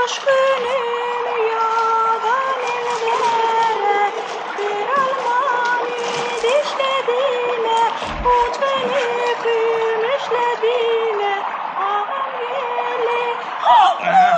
Aşkının yagan ellere bir almani dişlediğine uç beni pürmüşlediğine ağam geli